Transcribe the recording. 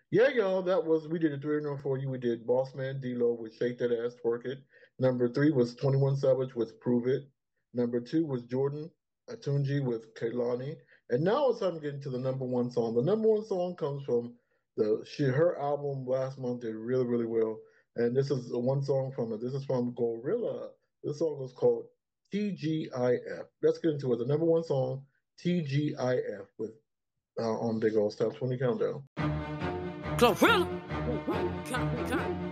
Yeah, y'all, we did a three and for you. We did Boss Man D-Lo with Shake That Ass, Twerk It. Number three was 21 Savage with Prove It. Number two was Jordan Atunji with Kaylani. And now it's time to get into the number one song. The number one song comes from her album last month did really, really well. And this is one song from it. This is from Gorilla. This song is called TGIF. Let's get into it. The number one song, TGIF, with on Big Old Stop 20 Countdown. Glorilla.